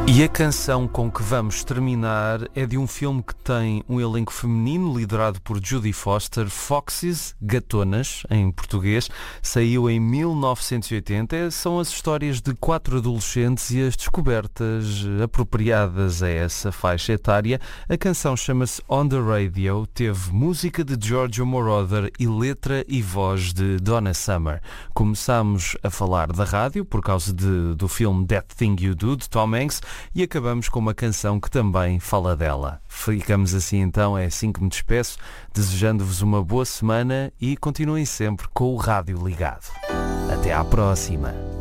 E a canção com que vamos terminar é de um filme que tem um elenco feminino liderado por Jodie Foster, Foxes, Gatonas, em português, saiu em 1980. São as histórias de 4 adolescentes e as descobertas apropriadas a essa faixa etária. A canção chama-se On the Radio, teve música de Giorgio Moroder e letra e voz de Donna Summer. Começámos a falar da rádio por causa do filme That Thing You Do, de Tom Hanks, e acabamos com uma canção que também fala dela. Ficamos assim então, é assim que me despeço, desejando-vos uma boa semana e continuem sempre com o rádio ligado. Até à próxima!